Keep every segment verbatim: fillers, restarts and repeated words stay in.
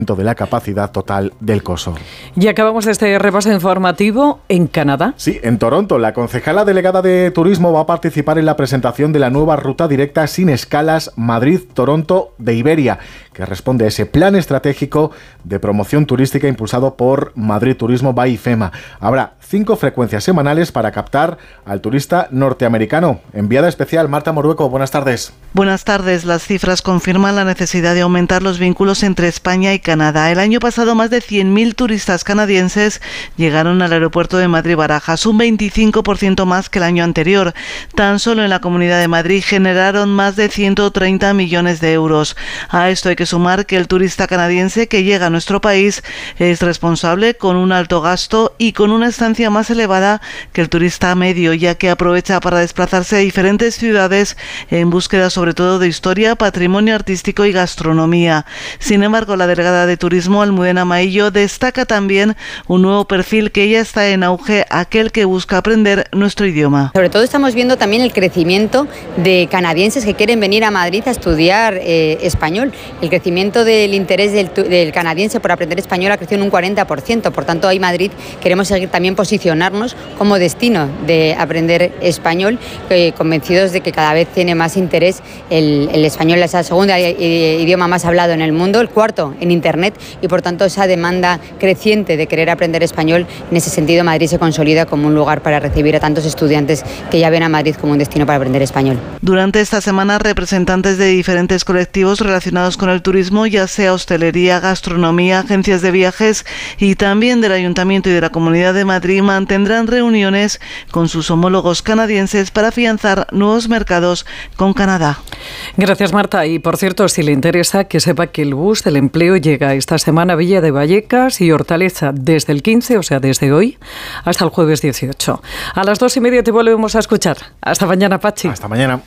de la capacidad total del coso. Y acabamos este repaso informativo en Canadá. Sí, en Toronto, la concejala delegada de turismo va a participar en la presentación de la nueva ruta directa sin escalas Madrid-Toronto de Iberia, que responde a ese plan estratégico de promoción turística impulsado por Madrid Turismo by IFEMA. Habrá cinco frecuencias semanales para captar al turista norteamericano. Enviada especial, Marta Morueco, buenas tardes. Buenas tardes. Las cifras confirman la necesidad de aumentar los vínculos entre España y Canadá. El año pasado, más de cien mil turistas canadienses llegaron al aeropuerto de Madrid-Barajas, un veinticinco por ciento más que el año anterior. Tan solo en la Comunidad de Madrid generaron más de ciento treinta millones de euros. A esto hay que sumar que el turista canadiense que llega a nuestro país es responsable con un alto gasto y con una estancia más elevada que el turista medio, ya que aprovecha para desplazarse a diferentes ciudades en búsqueda sobre todo de historia, patrimonio artístico y gastronomía. Sin embargo, la delegada de Turismo, Almudena Maillo, destaca también un nuevo perfil que ya está en auge, aquel que busca aprender nuestro idioma. Sobre todo estamos viendo también el crecimiento de canadienses que quieren venir a Madrid a estudiar eh, español. El crecimiento del interés del, del canadiense por aprender español ha crecido en un cuarenta por ciento. Por tanto, hoy Madrid queremos seguir también posicionarnos como destino de aprender español, eh, convencidos de que cada vez tiene más interés el, el español, es el segundo idioma más hablado en el mundo, el cuarto en Internet, y por tanto esa demanda creciente de querer aprender español, en ese sentido Madrid se consolida como un lugar para recibir a tantos estudiantes que ya ven a Madrid como un destino para aprender español. Durante esta semana, representantes de diferentes colectivos relacionados con el turismo, ya sea hostelería, gastronomía, agencias de viajes y también del Ayuntamiento y de la Comunidad de Madrid, mantendrán reuniones con sus homólogos canadienses para afianzar nuevos mercados con Canadá. Gracias, Marta. Y por cierto, si le interesa, que sepa que el bus del empleo llega esta semana a Villa de Vallecas y Hortaleza desde el quince, o sea, desde hoy, hasta el jueves dieciocho. A las dos y media te volvemos a escuchar. Hasta mañana, Pachi. Hasta mañana.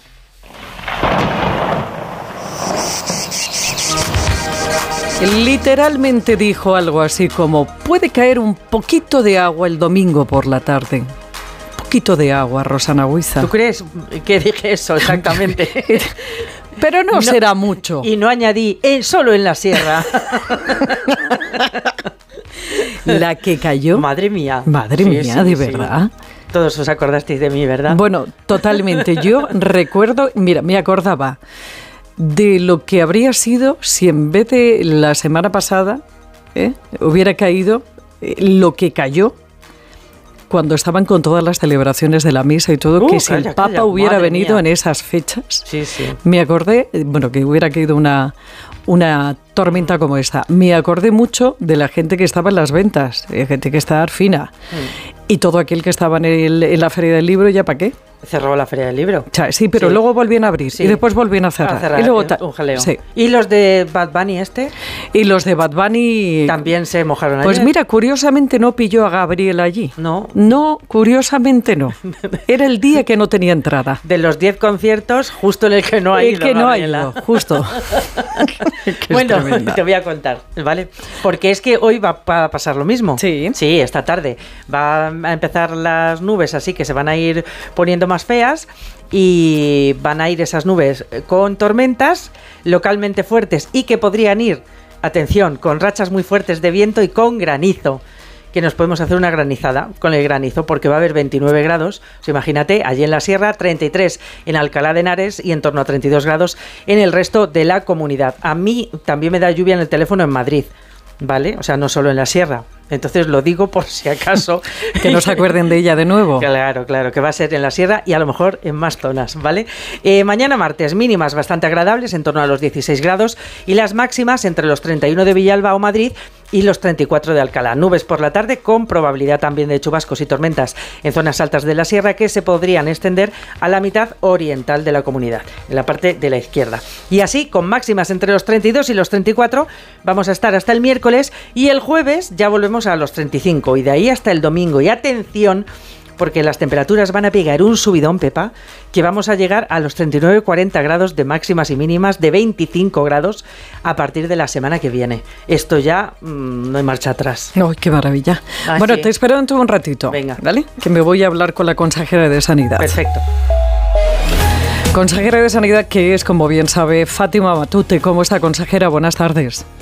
Literalmente dijo algo así como: puede caer un poquito de agua el domingo por la tarde. Un poquito de agua, Rosana Huiza. ¿Tú crees que dije eso exactamente? Pero no, no será mucho. Y no añadí, eh, solo en la sierra. La que cayó. Madre mía. Madre sí, mía, sí, de sí. verdad. Todos os acordasteis de mí, ¿verdad? Bueno, totalmente. Yo recuerdo, mira, me acordaba de lo que habría sido si en vez de la semana pasada ¿eh? hubiera caído eh, lo que cayó cuando estaban con todas las celebraciones de la misa y todo, uh, que si calla, el Papa calla. hubiera Madre venido mía. en esas fechas, sí, sí. me acordé, bueno, que hubiera caído una, una tormenta como esta. Me acordé mucho de la gente que estaba en las ventas, eh, gente que estaba fina, mm. y todo aquel que estaba en, el, en la Feria del Libro, ¿ya para qué? Cerró la Feria del Libro. O sea, sí, pero sí. luego volvían a abrir sí. y después volvían a cerrar. A cerrar y luego ta- un jaleo. Sí. ¿Y los de Bad Bunny este? Y los de Bad Bunny... También se mojaron ayer. Pues mira, curiosamente no pilló a Gabriel allí. No. No, curiosamente no. Era el día que no tenía entrada. De los diez conciertos, justo en el que no ha el ido. El que Gabriela. no ha ido, justo. Bueno, te voy a contar, ¿vale? Porque es que hoy va a pasar lo mismo. Sí. Sí, esta tarde. Va a empezar las nubes, así que se van a ir poniendo más feas. Y van a ir esas nubes con tormentas localmente fuertes y que podrían ir, atención, con rachas muy fuertes de viento y con granizo, que nos podemos hacer una granizada con el granizo porque va a haber veintinueve grados, o sea, imagínate, allí en la sierra, treinta y tres en Alcalá de Henares y en torno a treinta y dos grados en el resto de la comunidad. A mí también me da lluvia en el teléfono en Madrid, ¿vale? O sea, no solo en la sierra. Entonces lo digo por si acaso. Que no se acuerden de ella de nuevo. Claro, claro, que va a ser en la sierra y a lo mejor en más zonas, ¿vale? Eh, mañana martes, mínimas bastante agradables, en torno a los dieciséis grados, y las máximas entre los treinta y uno de Villalba o Madrid y los treinta y cuatro de Alcalá. Nubes por la tarde con probabilidad también de chubascos y tormentas en zonas altas de la sierra que se podrían extender a la mitad oriental de la comunidad, en la parte de la izquierda. Y así, con máximas entre los treinta y dos y los treinta y cuatro, vamos a estar hasta el miércoles, y el jueves ya volvemos a los treinta y cinco, y de ahí hasta el domingo. Y atención, porque las temperaturas van a pegar un subidón, Pepa, que vamos a llegar a los treinta y nueve cuarenta grados de máximas y mínimas, de veinticinco grados a partir de la semana que viene. Esto ya mmm, no hay marcha atrás. ¡Ay, qué maravilla! Ah, bueno, sí. Te espero dentro de un ratito. Venga. ¿Vale? Que me voy a hablar con la consejera de Sanidad. Perfecto. Consejera de Sanidad, que es, como bien sabe, Fátima Matute. ¿Cómo está, consejera? Buenas tardes.